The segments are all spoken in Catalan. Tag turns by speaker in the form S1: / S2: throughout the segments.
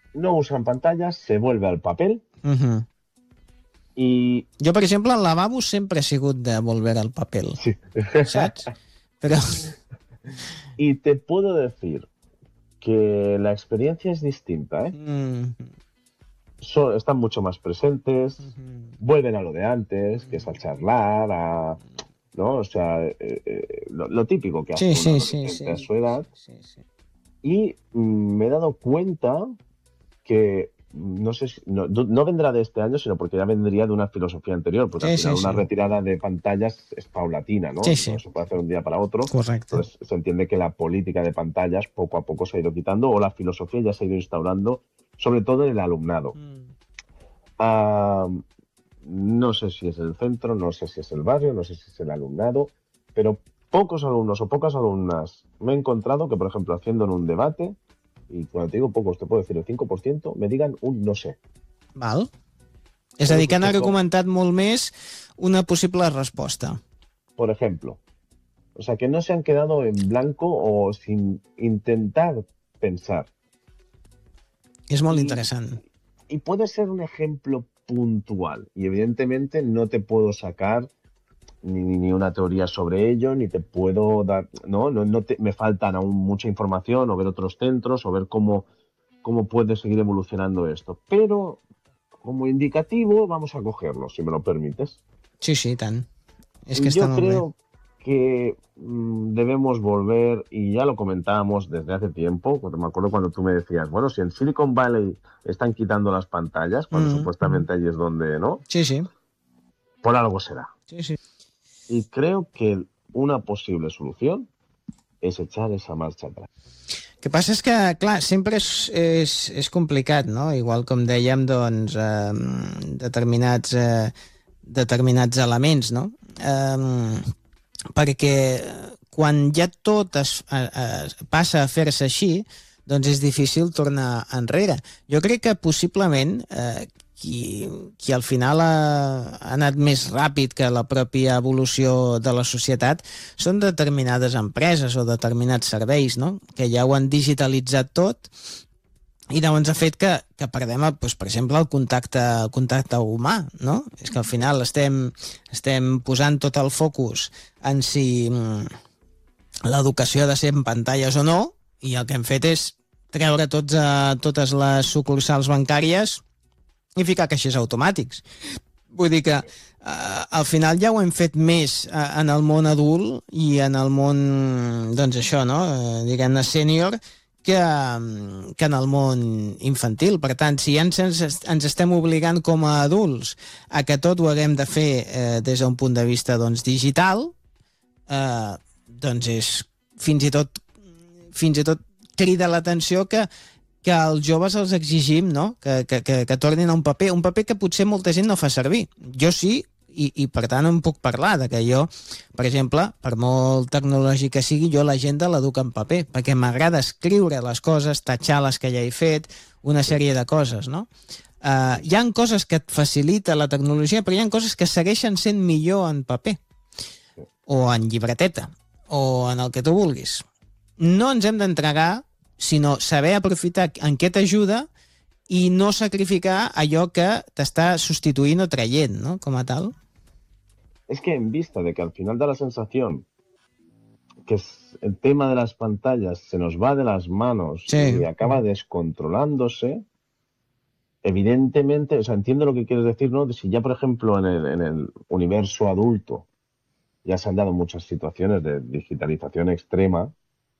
S1: no usan pantallas, se vuelve al papel y...
S2: Jo, per exemple, el lavabo sempre he sigut de volver al papel,
S1: Sí.
S2: saps? Però...
S1: Y te puedo decir que la experiencia es distinta, ¿eh? Están mucho más presentes, vuelven a lo de antes, que es al charlar, ¿no? O sea, lo típico que hace un adolescente a su edad.
S2: Sí.
S1: Y me he dado cuenta que no sé si, no vendrá de este año, sino porque ya vendría de una filosofía anterior, porque al final una retirada de pantallas es paulatina, ¿no?
S2: Sí, sí.
S1: No se puede hacer un día para otro.
S2: Correcte.
S1: Entonces se entiende que la política de pantallas poco a poco se ha ido quitando o la filosofía ya se ha ido instaurando, sobre todo en el alumnado. No sé si es el centro, no sé si es el barrio, no sé si es el alumnado, pero pocos alumnos o pocas alumnas me he encontrado que, por ejemplo, haciendo en un debate, y cuando te digo pocos, te puedo decir el 5%, me digan un no sé.
S2: Val. És a dir, que han argumentat molt més una possible resposta.
S1: Por ejemplo. O sea, que no se han quedado en blanco o sin intentar pensar.
S2: És molt interessant.
S1: Y puede ser un ejemplo puntual. Y evidentemente no te puedo sacar ni una teoría sobre ello, ni te puedo dar, me faltan aún mucha información o ver otros centros o ver cómo puede seguir evolucionando esto. Pero como indicativo vamos a cogerlo, si me lo permites.
S2: Sí, sí, tant. És que
S1: Yo
S2: està molt bé.
S1: creo que debemos volver, y ya lo comentábamos desde hace tiempo, cuando me acuerdo cuando tú me decías, bueno, si en Silicon Valley están quitando las pantallas, cuando supuestamente allí es donde, ¿no?
S2: Sí, sí.
S1: Por algo será.
S2: Sí, sí.
S1: Y creo que una posible solución és echar esa marxa atrás.
S2: El que passa és que, clar, sempre és complicat, no? Igual com dèiem, doncs, determinats elements, no? Perquè quan ja tot passa a fer-se així, doncs és difícil tornar enrere. Jo crec que possiblement qui al final ha anat més ràpid que la pròpia evolució de la societat són determinades empreses o determinats serveis, no? Que ja ho han digitalitzat tot i llavors ha fet que perdem, doncs, per exemple, el contacte humà, no? És que al final estem posant tot el focus en si l'educació ha de ser en pantalles o no, i el que hem fet és treure totes les sucursals bancàries i ficar caixers automàtics. Vull dir que al final ja ho hem fet més en el món adult i en el món, doncs això, no? Diguem-ne sènior, que en el món infantil. Per tant, si ja ens estem obligant com a adults a que tot ho haguem de fer des d'un punt de vista, doncs, digital, doncs és fins i tot crida l'atenció que als joves els exigim, no? Que tornin a un paper que potser molta gent no fa servir. Jo sí, i per tant en puc parlar de que jo, per exemple, per molt tecnològic que sigui, jo l'agenda l'educo en paper, perquè m'agrada escriure les coses, tatxar les que ja he fet, una sèrie de coses, no? Hi ha coses que et facilita la tecnologia, però hi ha coses que segueixen sent millor en paper, o en llibreteta, o en el que tu vulguis. No ens hem d'entregar, sinó saber aprofitar en què t'ajuda i no sacrificar allò que t'està substituint o traient, ¿no? Com a tal.
S1: Es que en vista de que al final da la sensación que el tema de las pantallas se nos va de las manos y acaba descontrolándose, evidentemente, o sea, entiendo lo que quieres decir, ¿no? Si ya, por ejemplo, en el universo adulto ya se han dado muchas situaciones de digitalización extrema,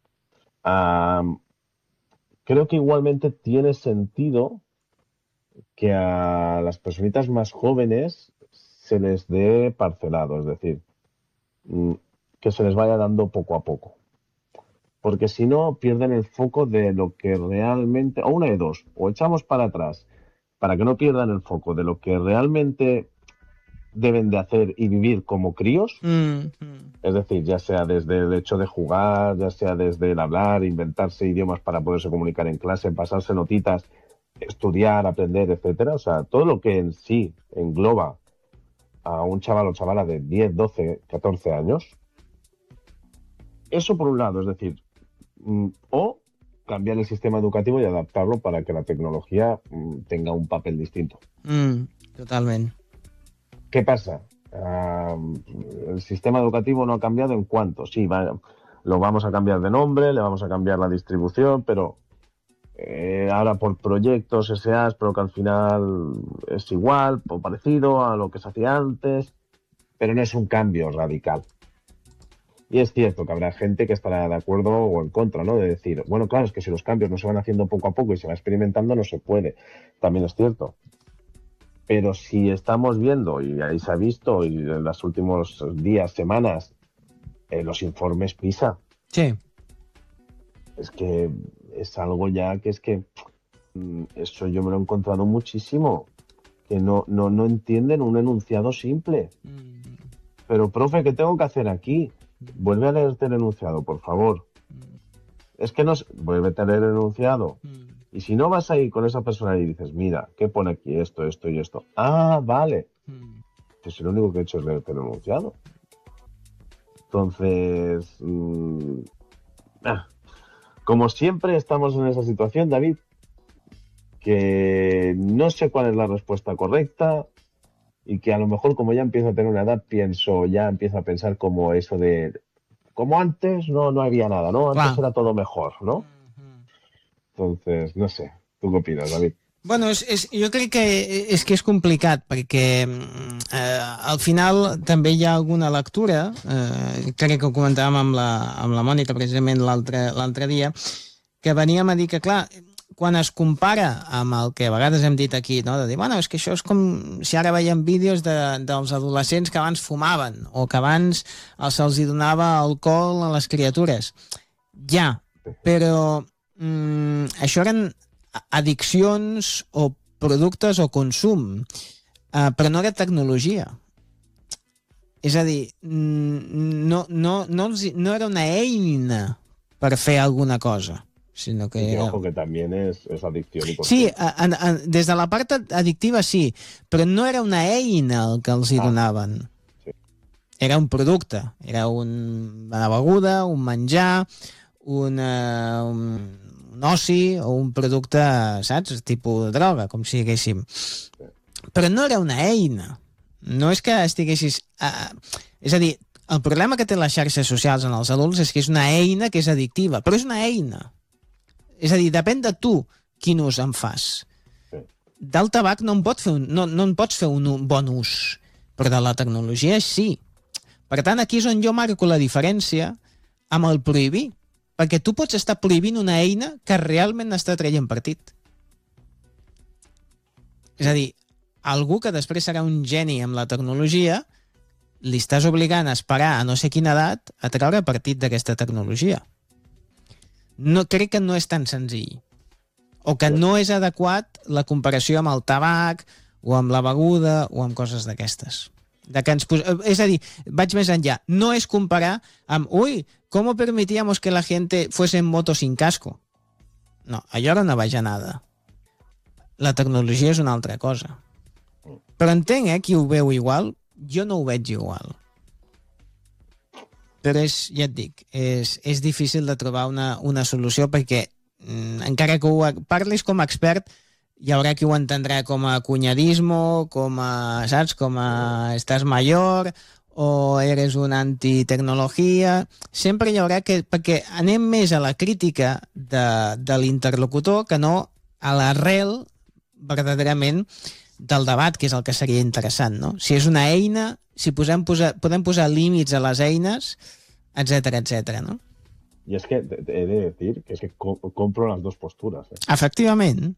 S1: creo que igualmente tiene sentido que a las personitas más jóvenes se les dé parcelado, es decir, que se les vaya dando poco a poco. Porque si no, pierden el foco de lo que realmente, o una de dos, o echamos para atrás, para que no pierdan el foco de lo que realmente deben de hacer y vivir como críos, es decir, ya sea desde el hecho de jugar, ya sea desde el hablar, inventarse idiomas para poderse comunicar en clase, pasarse notitas, estudiar, aprender, etcétera. O sea, todo lo que en sí engloba a un chaval o chavala de 10, 12, 14 años. Eso por un lado, es decir, o cambiar el sistema educativo y adaptarlo para que la tecnología tenga un papel distinto.
S2: Totalment.
S1: ¿Qué pasa? El sistema educativo no ha cambiado en cuanto. Sí, lo vamos a cambiar de nombre, le vamos a cambiar la distribución, pero ahora por proyectos SEAs, pero que al final es igual o parecido a lo que se hacía antes, pero no es un cambio radical. Y es cierto que habrá gente que estará de acuerdo o en contra, ¿no? De decir, bueno, claro, es que si los cambios no se van haciendo poco a poco y se va experimentando, no se puede. También es cierto. Pero si estamos viendo, y ahí se ha visto, y en los últimos días, semanas, los informes PISA.
S2: Sí.
S1: Es que es algo ya que eso yo me lo he encontrado muchísimo. Que no entienden un enunciado simple. Pero, profe, ¿qué tengo que hacer aquí? Vuelve a leerte el enunciado, por favor. Es que vuélvete a leer el enunciado. Y si no vas ahí con esa persona y dices, mira, ¿qué pone aquí esto, esto y esto? Ah, vale. Pues lo único que he hecho es leerte el enunciado. Entonces, como siempre estamos en esa situación, David, que no sé cuál es la respuesta correcta y que a lo mejor como ya empiezo a tener una edad, empiezo a pensar como eso de, como antes no había nada, ¿no? Antes era todo mejor, ¿no? Entonces, no sé. Tu què opines, David?
S2: Bueno, jo crec que és complicat perquè al final també hi ha alguna lectura, crec que ho comentàvem amb la Mònica precisament l'altre dia, que veníem a dir que, clar, quan es compara amb el que a vegades hem dit aquí, no? De dir, bueno, és que això és com si ara veiem vídeos dels adolescents que abans fumaven o que abans se'ls donava alcohol a les criatures. Ja, però això eren addiccions o productes o consum, però no era tecnologia. És a dir, no era una eina per fer alguna cosa, sinó que...
S1: Ojo, que también es adicción y consumo.
S2: Sí, des de la part addictiva sí, però no era una eina el que els hi donaven.
S1: Sí.
S2: Era un producte, era una beguda, un menjar, un oci o un producte, saps? Tipus droga, com si diguéssim. Però no era una eina. No és que estiguessis... És a dir, el problema que té les xarxes socials en els adults és que és una eina que és addictiva, però és una eina. És a dir, depèn de tu quin ús en fas. Del tabac no en pots fer un bon ús, però de la tecnologia sí. Per tant, aquí és on jo marco la diferència amb el prohibir. Perquè tu pots estar prohibint una eina que realment està traient partit. És a dir, algú que després serà un geni amb la tecnologia, li estàs obligant a esperar a no sé quina edat a treure partit d'aquesta tecnologia. Crec que no és tan senzill. O que no és adequat la comparació amb el tabac o amb la beguda o amb coses d'aquestes. És a dir, vaig més enllà. No és comparar amb, ¿cómo permitíamos que la gente fuese en moto sin casco? No, allò era una bajanada. La tecnologia és una altra cosa. Però entenc, qui ho veu igual, jo no ho veig igual. Però ja et dic, és difícil de trobar una solució perquè encara que ho parlis com a expert, hi haurà qui ho entendrà com a cunyadismo, saps, com a estàs mayor o eres una antitecnologia. Sempre hi haurà perquè anem més a la crítica de l'interlocutor que no a l'arrel verdaderament del debat, que és el que seria interessant, no? Si és una eina, si podem posar límits a les eines, etcètera, no?
S1: Y es que he de decir que es que compro las dos posturas.
S2: Efectivament.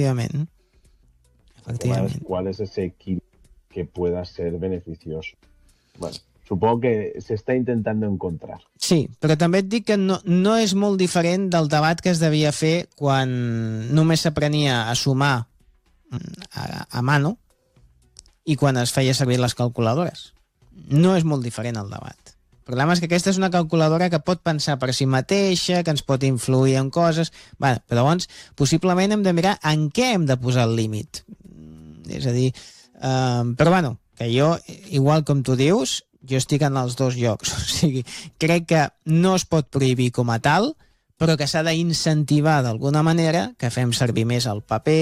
S1: ¿Cuál es ese equilibrio que pueda ser beneficioso? Bueno, supongo que se está intentando encontrar.
S2: Sí, però també et dic que no és molt diferent del debat que es devia fer quan només s'aprenia a sumar a mano i quan es feia servir les calculadores. No és molt diferent el debat. El problema és que aquesta és una calculadora que pot pensar per si mateixa, que ens pot influir en coses... Bé, però llavors, possiblement hem de mirar en què hem de posar el límit. És a dir... però bueno, que jo, igual com tu dius, jo estic en els dos llocs. O sigui, crec que no es pot prohibir com a tal, però que s'ha d'incentivar d'alguna manera que fem servir més el paper,